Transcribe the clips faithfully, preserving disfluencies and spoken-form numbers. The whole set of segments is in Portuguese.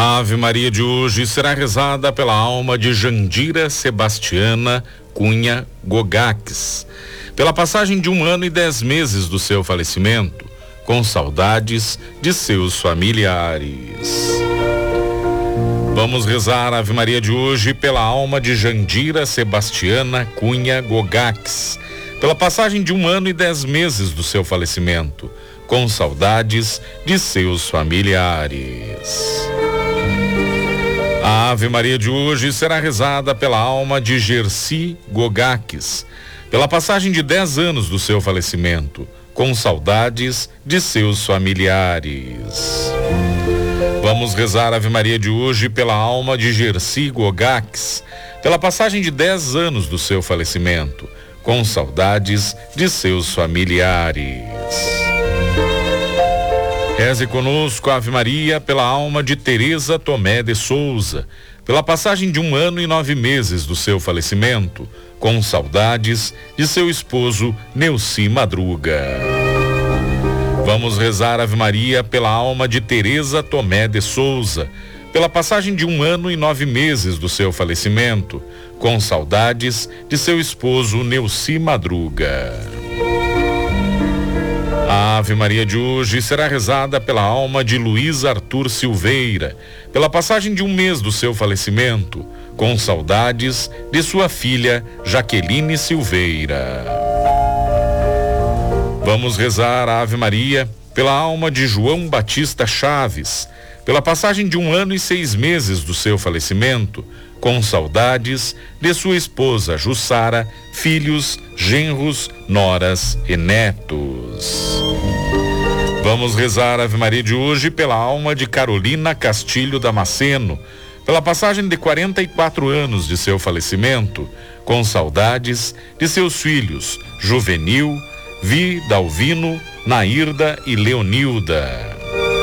A Ave Maria de hoje será rezada pela alma de Jandira Sebastiana Cunha Gogaques, pela passagem de um ano e dez meses do seu falecimento, com saudades de seus familiares. Vamos rezar a Ave Maria de hoje pela alma de Jandira Sebastiana Cunha Gogaques, pela passagem de um ano e dez meses do seu falecimento, com saudades de seus familiares. A Ave Maria de hoje será rezada pela alma de Gersi Gogaques, pela passagem de dez anos do seu falecimento, com saudades de seus familiares. Vamos rezar a Ave Maria de hoje pela alma de Gersi Gogaques, pela passagem de dez anos do seu falecimento, com saudades de seus familiares. Reze conosco a Ave Maria pela alma de Teresa Tomé de Souza, pela passagem de um ano e nove meses do seu falecimento, com saudades de seu esposo Neuci Madruga. Vamos rezar a Ave Maria pela alma de Teresa Tomé de Souza, pela passagem de um ano e nove meses do seu falecimento, com saudades de seu esposo Neuci Madruga. A Ave Maria de hoje será rezada pela alma de Luiz Arthur Silveira, pela passagem de um mês do seu falecimento, com saudades de sua filha Jaqueline Silveira. Vamos rezar a Ave Maria pela alma de João Batista Chaves, pela passagem de um ano e seis meses do seu falecimento, com saudades de sua esposa Jussara, filhos, genros, noras e netos. Vamos rezar a Ave Maria de hoje pela alma de Carolina Castilho Damasceno, pela passagem de quarenta e quatro anos de seu falecimento, com saudades de seus filhos Juvenil, Vidalvino, Nairda e Leonilda.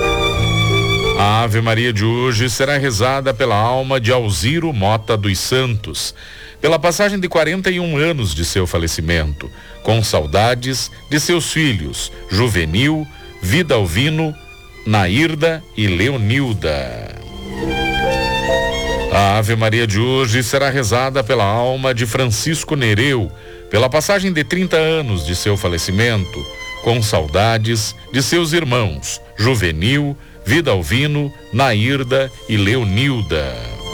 A Ave Maria de hoje será rezada pela alma de Alziro Mota dos Santos, pela passagem de quarenta e um anos de seu falecimento, com saudades de seus filhos Juvenil, Vidalvino, Nairda e Leonilda. A Ave Maria de hoje será rezada pela alma de Francisco Nereu, pela passagem de trinta anos de seu falecimento, com saudades de seus irmãos Juvenil, Vidalvino, Nairda e Leonilda.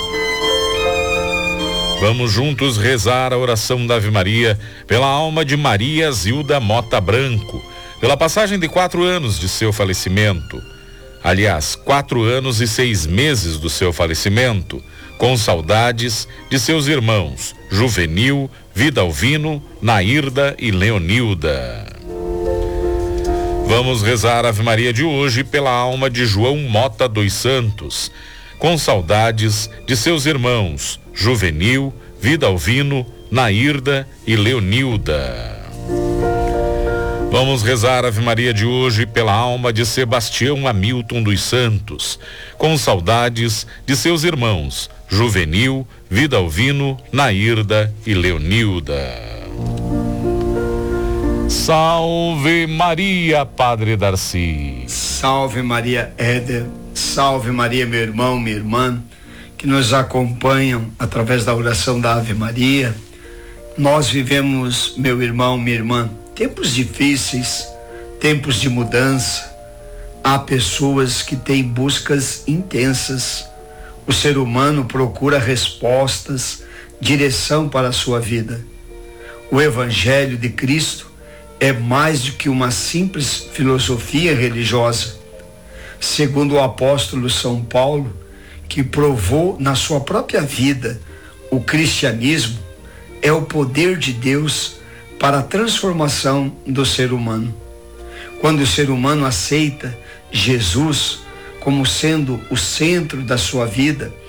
Vamos juntos rezar a oração da Ave Maria pela alma de Maria Zilda Mota Branco, pela passagem de quatro anos de seu falecimento. Aliás, quatro anos e seis meses do seu falecimento, com saudades de seus irmãos Juvenil, Vidalvino, Nairda e Leonilda. Vamos rezar a Ave Maria de hoje pela alma de João Mota dos Santos, com saudades de seus irmãos Juvenil, Vidalvino, Nairda e Leonilda. Vamos rezar a Ave Maria de hoje pela alma de Sebastião Hamilton dos Santos, com saudades de seus irmãos Juvenil, Vidalvino, Nairda e Leonilda. Salve Maria, Padre Darcy. Salve Maria, Éder. Salve Maria, meu irmão, minha irmã, que nos acompanham através da oração da Ave Maria. Nós vivemos, meu irmão, minha irmã, tempos difíceis, tempos de mudança. Há pessoas que têm buscas intensas. O ser humano procura respostas, direção para a sua vida. O Evangelho de Cristo é mais do que uma simples filosofia religiosa. Segundo o apóstolo São Paulo, que provou na sua própria vida o cristianismo, é o poder de Deus para a transformação do ser humano. Quando o ser humano aceita Jesus como sendo o centro da sua vida,